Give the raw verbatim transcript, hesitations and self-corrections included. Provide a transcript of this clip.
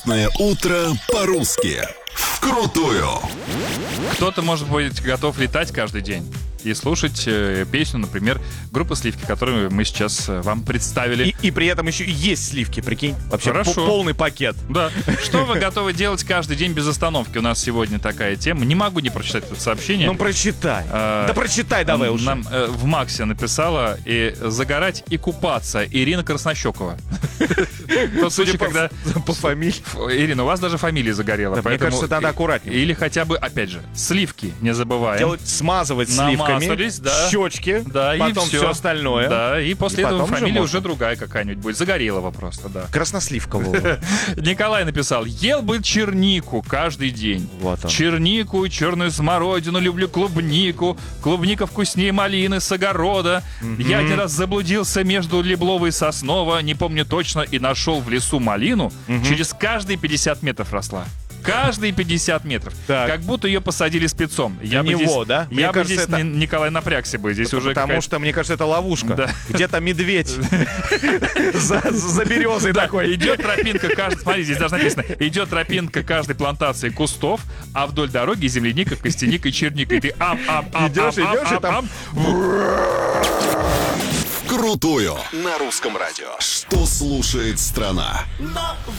Утро по-русски. Вкрутую. Кто-то, может быть, готов летать каждый день и слушать э, песню, например, группы «Сливки», которую мы сейчас э, вам представили. И, и при этом еще и есть сливки, прикинь. Вообще Хорошо. п- полный пакет. Да. Что вы готовы делать каждый день без остановки? У нас сегодня такая тема. Не могу не прочитать это сообщение. Ну, прочитай. А, да прочитай давай уже. Нам э, в Максе написала и загорать, и купаться. Ирина Краснощекова. Тот случай, когда... По фамилии. Ирина, у вас даже фамилия загорела. Мне кажется, надо аккуратнее. Или хотя бы, опять же, сливки не забываем. Делать, смазывать сливками, да. щечки, да, потом и все. все остальное. Да, и после И этого потом фамилия уже уже другая какая-нибудь будет. Загорелого просто, да. Красносливкового. Николай написал: ел бы чернику каждый день. Вот он. Чернику, черную смородину, люблю клубнику. Клубника вкуснее малины с огорода. Я один раз заблудился между Леблова и Соснова, не помню точно, и нашел в лесу малину. Через каждые пятьдесят метров росла. Каждые пятьдесят метров. Так. Как будто ее посадили спецом. Я Для бы него, здесь, да? Мне Я бы кажется, здесь, это- не- Николай, напрягся бы. Здесь уже Потому какая-то- что, мне кажется, это ловушка. Да. Где-то медведь за за березой такой. Идет тропинка каждой... Смотри, здесь даже написано. Идет тропинка каждой плантации кустов, а вдоль дороги земляника, костяника и черника. И ты ап-ап-ап. Идешь, идешь, и там... Вкрутую. На русском радио. Что слушает страна?